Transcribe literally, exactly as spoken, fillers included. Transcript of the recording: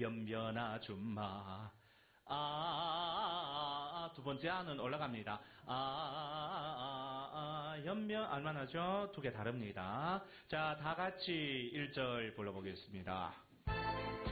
연변아 줌마. 아, 두 번째 아는 올라갑니다. 아, 아, 아, 연변, 알만하죠? 두 개 다릅니다. 자, 다 같이 일 절 불러보겠습니다.